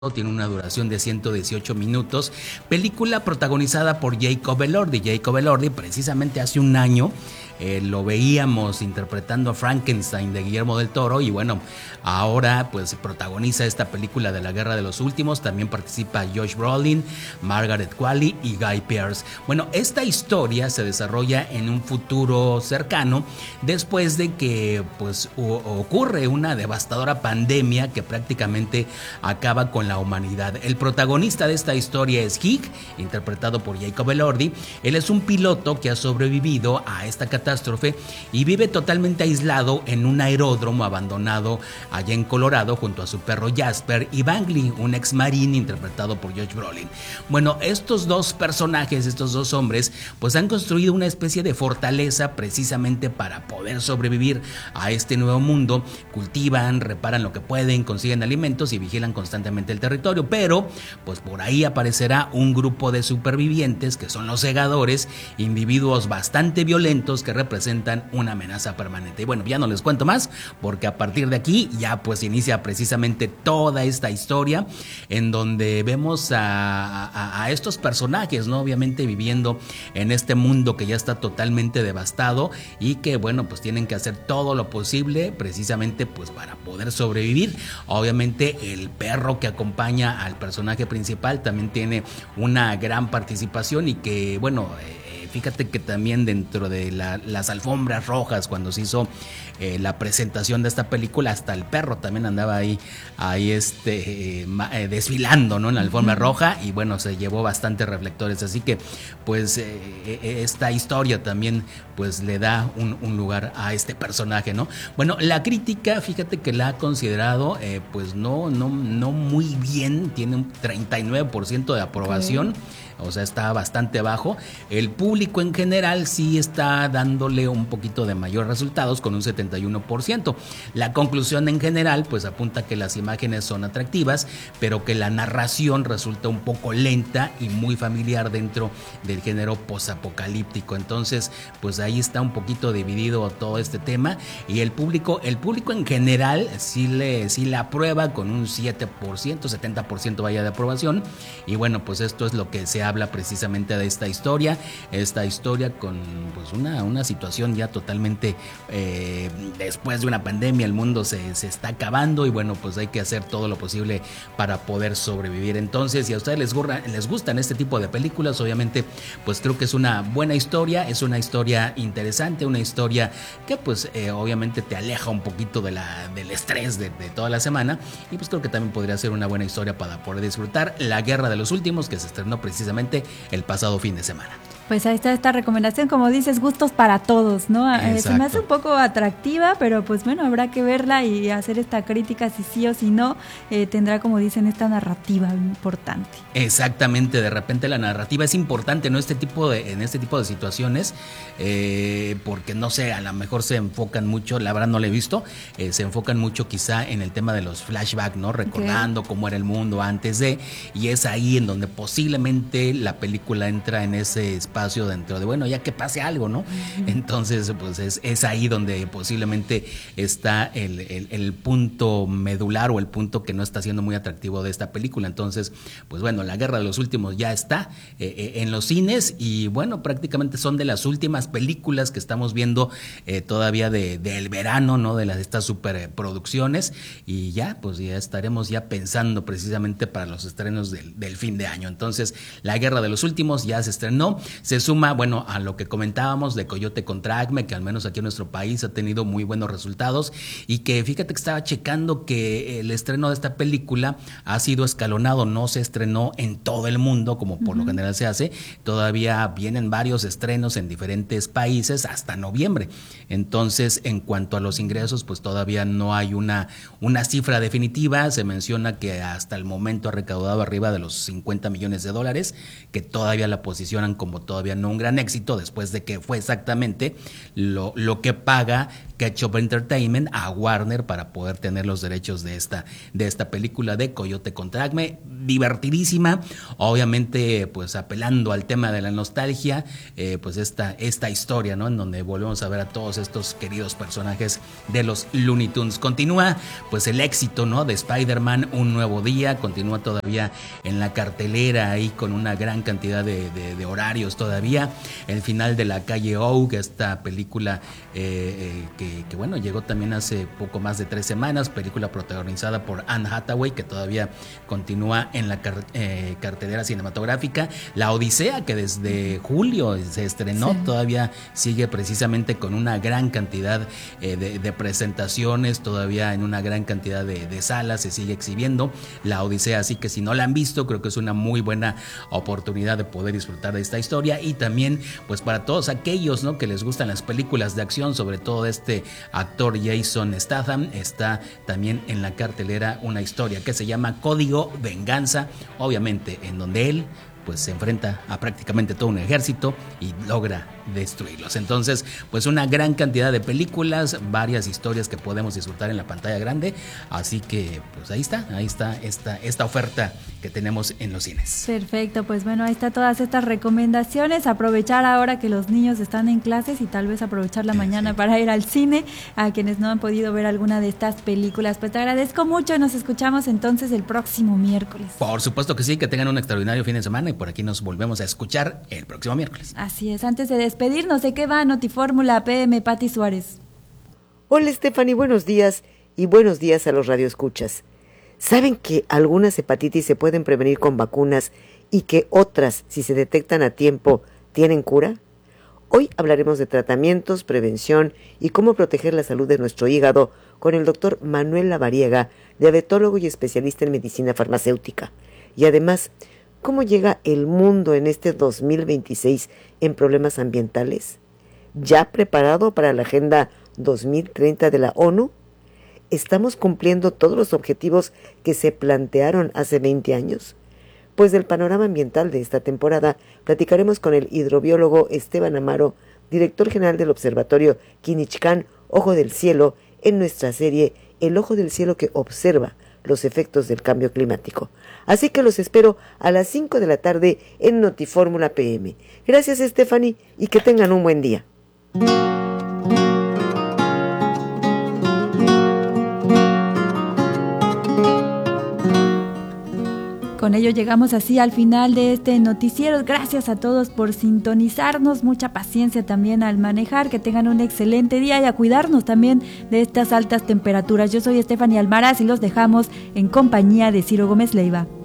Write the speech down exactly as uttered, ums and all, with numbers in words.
Tiene una duración de ciento dieciocho minutos, película protagonizada por Jacob Elordi. Jacob Elordi precisamente hace un año eh, lo veíamos interpretando a Frankenstein de Guillermo del Toro y bueno, ahora pues protagoniza esta película de la Guerra de los Últimos. También participa Josh Brolin, Margaret Qualley y Guy Pearce. Bueno, esta historia se desarrolla en un futuro cercano después de que pues ocurre una devastadora pandemia que prácticamente acaba con la la humanidad. El protagonista de esta historia es Hig, interpretado por Jacob Elordi. Él es un piloto que ha sobrevivido a esta catástrofe y vive totalmente aislado en un aeródromo abandonado allá en Colorado junto a su perro Jasper y Bangley, un ex marín interpretado por Josh Brolin. Bueno, estos dos personajes, estos dos hombres, pues han construido una especie de fortaleza precisamente para poder sobrevivir a este nuevo mundo. Cultivan, reparan lo que pueden, consiguen alimentos y vigilan constantemente el territorio, pero pues por ahí aparecerá un grupo de supervivientes que son los segadores, individuos bastante violentos que representan una amenaza permanente. Y bueno, ya no les cuento más porque a partir de aquí ya pues inicia precisamente toda esta historia en donde vemos a, a, a estos personajes, ¿no? Obviamente viviendo en este mundo que ya está totalmente devastado y que bueno, pues tienen que hacer todo lo posible precisamente pues para poder sobrevivir. Obviamente el perro que acompaña acompaña al personaje principal también tiene una gran participación y que bueno, eh, fíjate que también dentro de la, las alfombras rojas cuando se hizo eh, la presentación de esta película, hasta el perro también andaba ahí, ahí este, eh, eh, desfilando, ¿no? En la alfombra roja y bueno, se llevó bastantes reflectores, así que pues eh, esta historia también pues le da un, un lugar a este personaje, ¿no? Bueno, la crítica, fíjate que la ha considerado eh, pues no, no, no muy bien, tiene un treinta y nueve por ciento de aprobación. Okay. O sea, está bastante bajo. El público en general sí está dándole un poquito de mayor resultados con un setenta y uno por ciento. La conclusión en general pues apunta que las imágenes son atractivas, pero que la narración resulta un poco lenta y muy familiar dentro del género posapocalíptico. Entonces, pues ahí está un poquito dividido todo este tema y el público, el público en general sí le, sí la aprueba con un siete por ciento, setenta por ciento vaya de aprobación. Y bueno, pues esto es lo que se ha habla precisamente de esta historia, esta historia con pues una, una situación ya totalmente eh, después de una pandemia, el mundo se, se está acabando y bueno, pues hay que hacer todo lo posible para poder sobrevivir. Entonces, si a ustedes les, gurra, les gustan este tipo de películas, obviamente pues creo que es una buena historia, es una historia interesante, una historia que pues eh, obviamente te aleja un poquito de la, del estrés de, de toda la semana y pues creo que también podría ser una buena historia para poder disfrutar La Guerra de los Últimos, que se estrenó precisamente el pasado fin de semana. Pues ahí está esta recomendación, como dices, gustos para todos, ¿no? Exacto. Se me hace un poco atractiva, pero pues bueno, habrá que verla y hacer esta crítica si sí o si no, eh, tendrá, como dicen, esta narrativa importante. Exactamente, de repente la narrativa es importante, ¿no? Este tipo de, en este tipo de situaciones, eh, porque no sé, a lo mejor se enfocan mucho, la verdad no la he visto, eh, se enfocan mucho quizá en el tema de los flashbacks, ¿no? Recordando okay. cómo era el mundo antes de, y es ahí en donde posiblemente la película entra en ese espacio dentro de, bueno, ya que pase algo, ¿no? Uh-huh. Entonces, pues es, es ahí donde posiblemente está el, el, el punto medular o el punto que no está siendo muy atractivo de esta película. Entonces, pues bueno, La Guerra de los Últimos ya está eh, eh, en los cines y bueno, prácticamente son de las últimas películas que estamos viendo eh, todavía de, del verano, ¿no? De las, estas superproducciones y ya, pues ya estaremos ya pensando precisamente para los estrenos del, del fin de año. Entonces, La Guerra de los Últimos ya se estrenó. Se suma, bueno, a lo que comentábamos de Coyote contra Acme, que al menos aquí en nuestro país ha tenido muy buenos resultados y que fíjate que estaba checando que el estreno de esta película ha sido escalonado, no se estrenó en todo el mundo como por uh-huh. lo general se hace, todavía vienen varios estrenos en diferentes países hasta noviembre. Entonces, en cuanto a los ingresos, pues todavía no hay una, una cifra definitiva, se menciona que hasta el momento ha recaudado arriba de los cincuenta millones de dólares, que todavía la posicionan como todavía no un gran éxito después de que fue exactamente lo, lo que paga Ketchup Entertainment a Warner para poder tener los derechos de esta, de esta película de Coyote contra Acme. divertidísima, obviamente pues apelando al tema de la nostalgia, eh, pues esta, esta historia, ¿no? En donde volvemos a ver a todos estos queridos personajes de los Looney Tunes. Continúa pues el éxito, ¿no? De Spider-Man, Un Nuevo Día, continúa todavía en la cartelera ahí con una gran cantidad de, de, de horarios todavía. El final de La Calle Oak, esta película eh, eh, que, que bueno, llegó también hace poco más de tres semanas, película protagonizada por Anne Hathaway, que todavía continúa en la car- eh, cartelera cinematográfica. La Odisea, que desde julio se estrenó, sí. Todavía sigue precisamente con una gran cantidad eh, de, de presentaciones, todavía en una gran cantidad de, de salas se sigue exhibiendo La Odisea, así que si no la han visto, creo que es una muy buena oportunidad de poder disfrutar de esta historia. Y también pues para todos aquellos, ¿no?, que les gustan las películas de acción, sobre todo este actor Jason Statham, está también en la cartelera una historia que se llama Código Venganza, obviamente en donde él pues se enfrenta a prácticamente todo un ejército y logra destruirlos. Entonces, pues una gran cantidad de películas, varias historias que podemos disfrutar en la pantalla grande, así que pues ahí está, ahí está esta, esta oferta que tenemos en los cines. Perfecto, pues bueno, ahí está todas estas recomendaciones, aprovechar ahora que los niños están en clases y tal vez aprovechar la mañana para ir al cine, a quienes no han podido ver alguna de estas películas. Pues te agradezco mucho y nos escuchamos entonces el próximo miércoles. Por supuesto que sí, que tengan un extraordinario fin de semana y por aquí nos volvemos a escuchar el próximo miércoles. Así es, antes de despedirnos, ¿de qué va Notifórmula P M? Pati Suárez. Hola Stephanie, buenos días y buenos días a los radioescuchas. ¿Saben que algunas hepatitis se pueden prevenir con vacunas y que otras, si se detectan a tiempo, tienen cura? Hoy hablaremos de tratamientos, prevención y cómo proteger la salud de nuestro hígado con el doctor Manuel Lavariega, diabetólogo y especialista en medicina farmacéutica. Y además, ¿cómo llega el mundo en este dos mil veintiséis en problemas ambientales? ¿Ya preparado para la Agenda dos mil treinta de la ONU? ¿Estamos cumpliendo todos los objetivos que se plantearon hace veinte años? Pues del panorama ambiental de esta temporada platicaremos con el hidrobiólogo Esteban Amaro, director general del Observatorio Quinichcán Ojo del Cielo, en nuestra serie El Ojo del Cielo que observa los efectos del cambio climático. Así que los espero a las cinco de la tarde en Notifórmula P M. Gracias, Stephanie, y que tengan un buen día. Con ello llegamos así al final de este noticiero. Gracias a todos por sintonizarnos, mucha paciencia también al manejar, que tengan un excelente día y a cuidarnos también de estas altas temperaturas. Yo soy Stephanie Almaraz y los dejamos en compañía de Ciro Gómez Leiva.